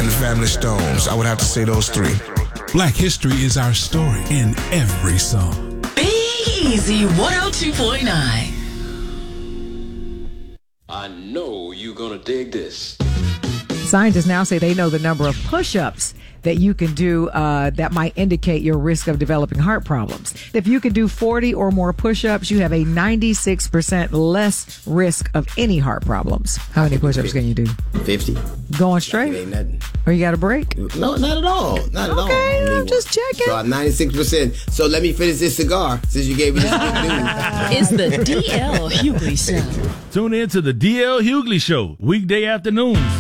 and the Family Stones. I would have to say those three. Black history is our story in every song. Big Easy 102.9. I know you're gonna dig this. Scientists now say they know the number of push-ups that you can do that might indicate your risk of developing heart problems. If you can do 40 or more push-ups, you have a 96% less risk of any heart problems. How many push-ups can you do? 50. Going straight? It ain't nothing. Or you got a break? No, not at all. Not at all. Okay, I'm just checking. So I'm 96%. So let me finish this cigar since you gave me this good news. It's the DL Hughley Show. Tune in to the DL Hughley Show, weekday afternoons.